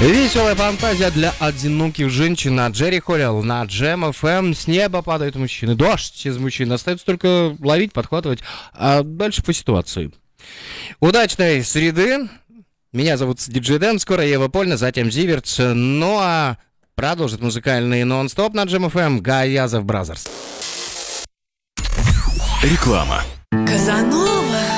Веселая фантазия для одиноких женщин на Джерри Холлил, на Джем ФМ. С неба падают мужчины, дождь из мужчин. Остается только ловить, подхватывать, а дальше по ситуации. Удачной среды. Меня зовут Диджей Дэн, скоро Ева Польна, затем Зиверт. Ну а продолжит музыкальный нон-стоп на Джем ФМ Гаязов Бразерс. Реклама. Казанова.